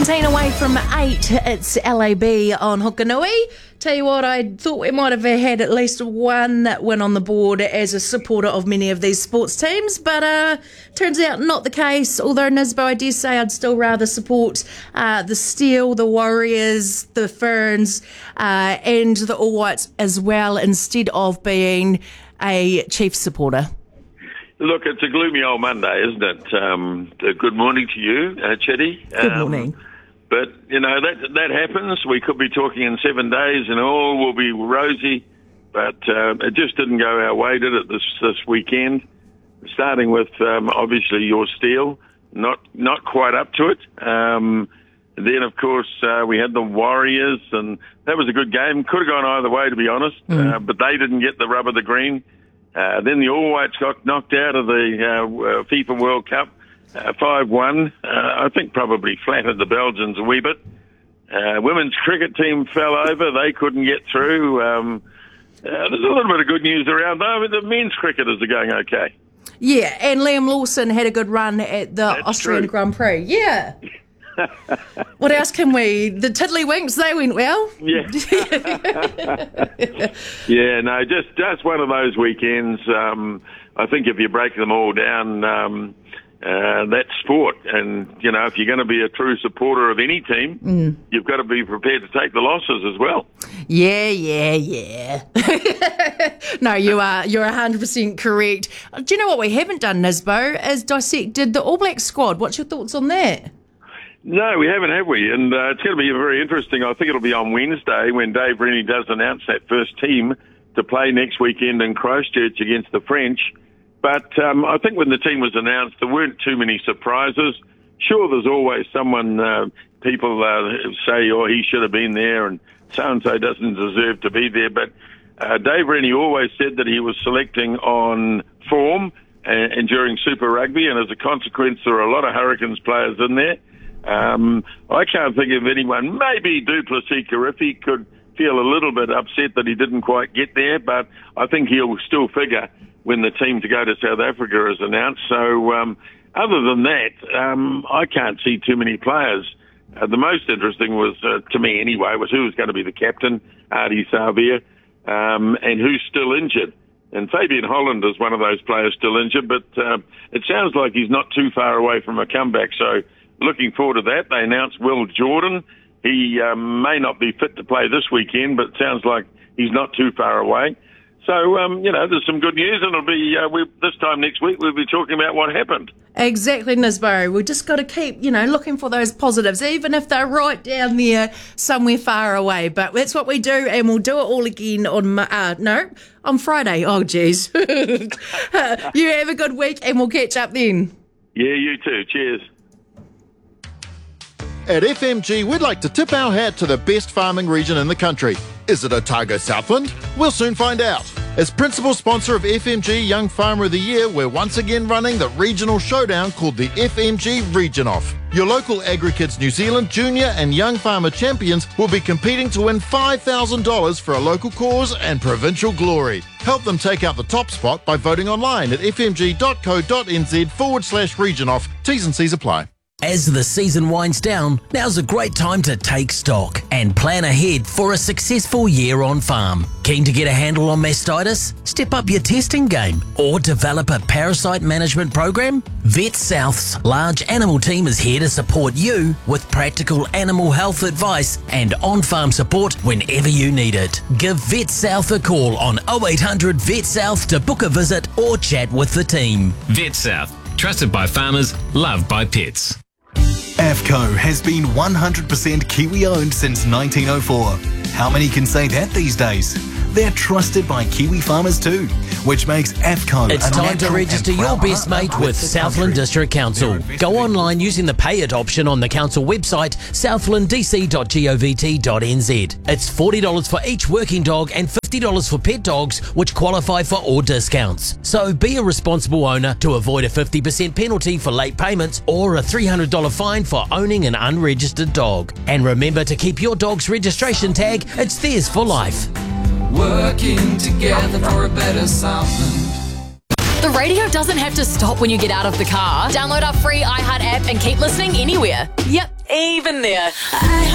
17 away from 8, it's LAB on Hokanui. Tell you what, I thought we might have had at least one win on the board as a supporter of many of these sports teams, but turns out not the case. Although, Nisbo, I dare say I'd still rather support the Steel, the Warriors, the Ferns, and the All Whites as well, instead of being a Chiefs supporter. Look, it's a gloomy old Monday, isn't it? Good morning to you, Chetty. Good morning. But, you know, that happens. We could be talking in 7 days and all will be rosy. But it just didn't go our way, did it, this weekend? Starting with, obviously, your Steel, not quite up to it. Then, of course, we had the Warriors, and that was a good game. Could have gone either way, to be honest. But they didn't get the rub of the green. Then the All Whites got knocked out of the FIFA World Cup 5-1. I think probably flattered the Belgians a wee bit. Women's cricket team fell over. They couldn't get through. There's a little bit of good news around, though. The men's cricketers are going okay. Yeah, and Liam Lawson had a good run at the Austrian Grand Prix. Yeah. What else can we? The Tiddlywinks, they went well. Yeah. Yeah, no, just one of those weekends. I think if you break them all down, that's sport. And, you know, if you're going to be a true supporter of any team, you've got to be prepared to take the losses as well. Yeah. No, you're 100% correct. Do you know what we haven't done, Nisbo, is dissected the All Black squad. What's your thoughts on that? No, we haven't, have we? And it's going to be very interesting. I think it'll be on Wednesday when Dave Rennie does announce that first team to play next weekend in Christchurch against the French. But I think when the team was announced, there weren't too many surprises. Sure, there's always someone, people say, oh, he should have been there and so-and-so doesn't deserve to be there. But Dave Rennie always said that he was selecting on form and during Super Rugby, and as a consequence, there are a lot of Hurricanes players in there. I can't think of anyone. Maybe Duplessis Kirifi could feel a little bit upset that he didn't quite get there, but I think he'll still figure when the team to go to South Africa is announced. So other than that, I can't see too many players. The most interesting was, to me anyway, was who was going to be the captain, Ardie Savea, and who's still injured. And Fabian Holland is one of those players still injured, but it sounds like he's not too far away from a comeback. So looking forward to that. They announced Will Jordan. He may not be fit to play this weekend, but it sounds like he's not too far away. So, you know, there's some good news, and it'll be this time next week we'll be talking about what happened. Exactly, Nisbo. We've just got to keep, looking for those positives, even if they're right down there somewhere far away. But that's what we do, and we'll do it all again on Friday. Oh, geez. You have a good week, and we'll catch up then. Yeah, you too. Cheers. At FMG, we'd like to tip our hat to the best farming region in the country. Is it Otago Southland? We'll soon find out. As principal sponsor of FMG Young Farmer of the Year, we're once again running the regional showdown called the FMG Region Off. Your local AgriKids New Zealand junior and young farmer champions will be competing to win $5,000 for a local cause and provincial glory. Help them take out the top spot by voting online at fmg.co.nz/region off. T's and C's apply. As the season winds down, now's a great time to take stock and plan ahead for a successful year on farm. Keen to get a handle on mastitis? Step up your testing game or develop a parasite management program? Vet South's large animal team is here to support you with practical animal health advice and on-farm support whenever you need it. Give Vet South a call on 0800 Vet South to book a visit or chat with the team. Vet South, trusted by farmers, loved by pets. AFCO has been 100% Kiwi-owned since 1904. How many can say that these days? They're trusted by Kiwi farmers too, which makes AFCO It's time to register your best mate with Southland District Council. Go online using the Pay It option on the council website, southlanddc.govt.nz. It's $40 for each working dog and $50 for pet dogs, which qualify for all discounts. So be a responsible owner to avoid a 50% penalty for late payments or a $300 fine for owning an unregistered dog. And remember to keep your dog's registration tag. It's theirs for life. Working together for a better Southland. The radio doesn't have to stop when you get out of the car. Download our free iHeart app and keep listening anywhere. Yep, even there.